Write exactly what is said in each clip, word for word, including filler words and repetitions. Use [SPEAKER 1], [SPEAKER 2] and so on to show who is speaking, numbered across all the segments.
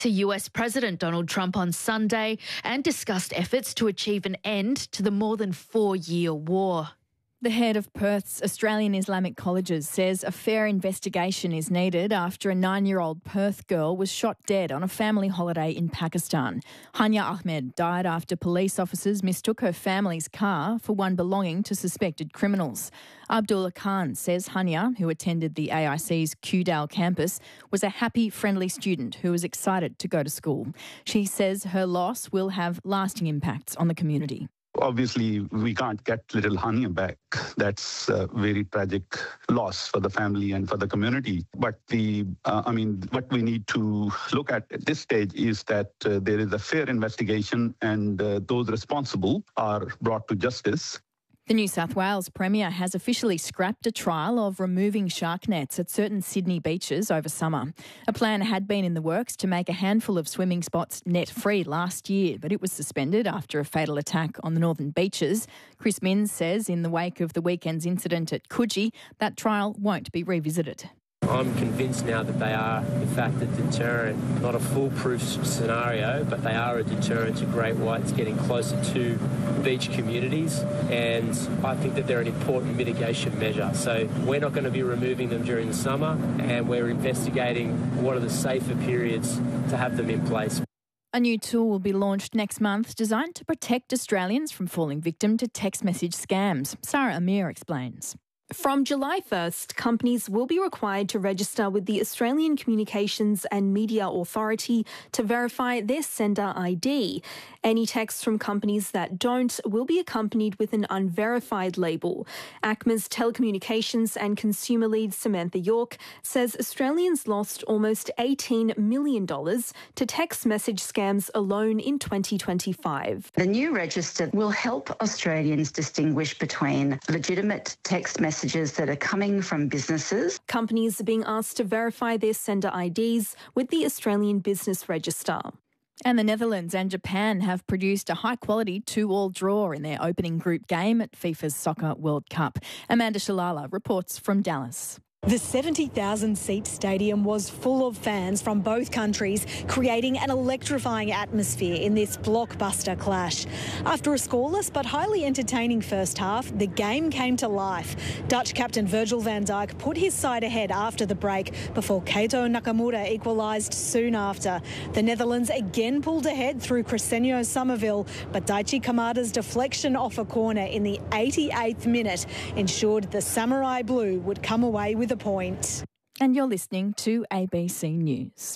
[SPEAKER 1] to U S President Donald Trump on Sunday and discussed efforts to achieve an end to the more than four-year war.
[SPEAKER 2] The head of Perth's Australian Islamic Colleges says a fair investigation is needed after a nine-year-old Perth girl was shot dead on a family holiday in Pakistan. Hania Ahmed died after police officers mistook her family's car for one belonging to suspected criminals. Abdullah Khan says Hania, who attended the A I C's Kewdale campus, was a happy, friendly student who was excited to go to school. She says her loss will have lasting impacts on the community.
[SPEAKER 3] Obviously, we can't get little Hania back. That's a very tragic loss for the family and for the community. But the, uh, I mean, what we need to look at at this stage is that uh, there is a fair investigation and uh, those responsible are brought to justice.
[SPEAKER 2] The New South Wales Premier has officially scrapped a trial of removing shark nets at certain Sydney beaches over summer. A plan had been in the works to make a handful of swimming spots net-free last year, but it was suspended after a fatal attack on the northern beaches. Chris Minns says in the wake of the weekend's incident at Coogee, that trial won't be revisited.
[SPEAKER 4] I'm convinced now that they are, in fact, a deterrent, not a foolproof scenario, but they are a deterrent to great whites getting closer to beach communities, and I think that they're an important mitigation measure. So we're not going to be removing them during the summer, and we're investigating what are the safer periods to have them in place.
[SPEAKER 2] A new tool will be launched next month designed to protect Australians from falling victim to text message scams. Sarah Amir explains.
[SPEAKER 5] From July first, companies will be required to register with the Australian Communications and Media Authority to verify their sender I D. Any texts from companies that don't will be accompanied with an unverified label. A C M A's telecommunications and consumer lead Samantha York says Australians lost almost eighteen million dollars to text message scams alone in twenty twenty-five.
[SPEAKER 6] The new register will help Australians distinguish between legitimate text messages messages that are coming from businesses.
[SPEAKER 5] Companies are being asked to verify their sender I Ds with the Australian Business Register.
[SPEAKER 2] And the Netherlands and Japan have produced a high-quality two-all draw in their opening group game at FIFA's Soccer World Cup. Amanda Shalala reports from Dallas.
[SPEAKER 7] The seventy thousand seat stadium was full of fans from both countries, creating an electrifying atmosphere in this blockbuster clash. After a scoreless but highly entertaining first half, the game came to life. Dutch captain Virgil van Dijk put his side ahead after the break before Keito Nakamura equalised soon after. The Netherlands again pulled ahead through Crescencio Somerville, but Daichi Kamada's deflection off a corner in the eighty-eighth minute ensured the Samurai Blue would come away with a point.
[SPEAKER 2] And you're listening to A B C News.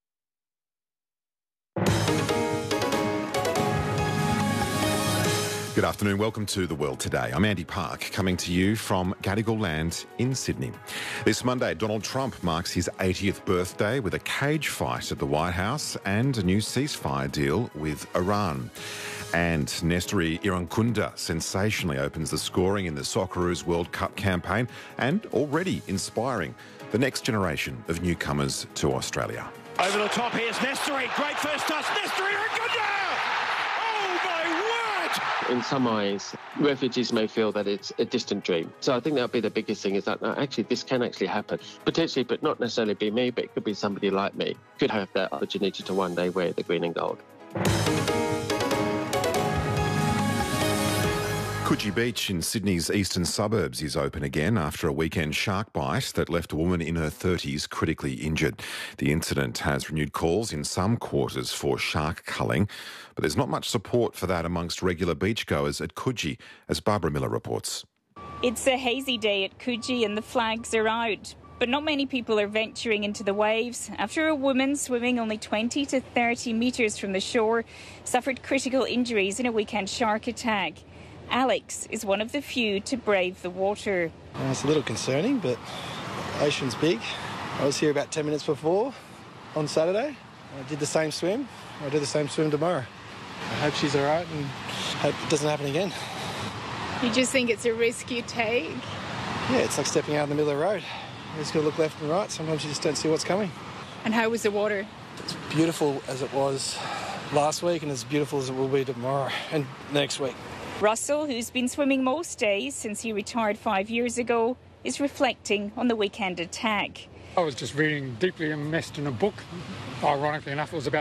[SPEAKER 8] Good afternoon. Welcome to The World Today. I'm Andy Park, coming to you from Gadigal Land in Sydney. This Monday, Donald Trump marks his eightieth birthday with a cage fight at the White House and a new ceasefire deal with Iran. And Nestori Irankunda sensationally opens the scoring in the Socceroos World Cup campaign and already inspiring the next generation of newcomers to Australia.
[SPEAKER 9] Over the top, here's Nestori. Great first touch. Nestori Irankunda! Oh, my word!
[SPEAKER 10] In some ways, refugees may feel that it's a distant dream. So I think that would be the biggest thing is that no, actually this can actually happen. Potentially, but not necessarily be me, but it could be somebody like me. Could have that opportunity to one day wear the green and gold.
[SPEAKER 8] Coogee Beach in Sydney's eastern suburbs is open again after a weekend shark bite that left a woman in her thirties critically injured. The incident has renewed calls in some quarters for shark culling, but there's not much support for that amongst regular beachgoers at Coogee, as Barbara Miller reports.
[SPEAKER 11] It's a hazy day at Coogee and the flags are out, but not many people are venturing into the waves after a woman swimming only twenty to thirty metres from the shore suffered critical injuries in a weekend shark attack. Alex is one of the few to brave the water.
[SPEAKER 12] Uh, it's a little concerning, but the ocean's big. I was here about ten minutes before on Saturday. I did the same swim. I'll do the same swim tomorrow. I hope she's all right and hope it doesn't happen again.
[SPEAKER 13] You just think it's a risk you take?
[SPEAKER 12] Yeah, it's like stepping out in the middle of the road. You just got to look left and right. Sometimes you just don't see what's coming.
[SPEAKER 13] And how was the water?
[SPEAKER 12] It's beautiful as it was last week and as beautiful as it will be tomorrow and next week.
[SPEAKER 11] Russell, who's been swimming most days since he retired five years ago, is reflecting on the weekend attack.
[SPEAKER 14] I was just reading deeply immersed in a book. Ironically enough, it was about